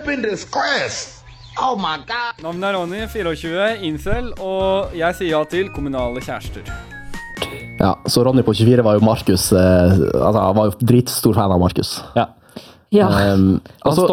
in this class. Oh my God. Navnet Ronny, 24, incel, og jeg sier ja til kommunale kjærester. Ja, så Ronny på 24 var jo Markus, altså han var jo dritstor fan av Markus. Ja. Ja. Altså,